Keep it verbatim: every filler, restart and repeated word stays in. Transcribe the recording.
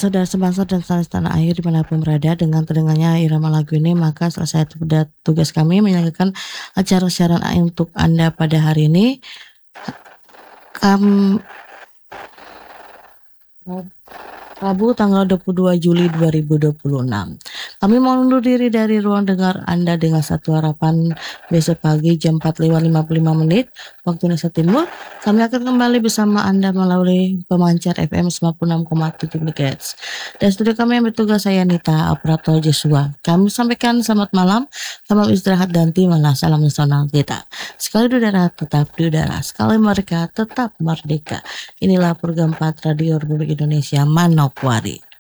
Saudara sebangsa dan setanah air dimanapun berada, dengan terdengarnya irama lagu ini maka selesai tuda tugas kami menyanyikan acara siaran A I untuk Anda pada hari ini. Kam Rabu tanggal dua puluh dua Juli dua ribu dua puluh enam. Kami mau undur diri dari ruang dengar Anda dengan satu harapan besok pagi jam empat lewat lima puluh lima menit waktu Indonesia Timur. Kami akan kembali bersama Anda melalui pemancar F M sembilan puluh enam koma tujuh MHz. Dan studio kami yang bertugas saya Nita, operator Joshua. Kami sampaikan selamat malam, selamat istirahat dan timalah salam nasional kita. Sekali di udara tetap di udara, sekali mereka tetap merdeka. Inilah program empat Radio Republik Indonesia Manokwari.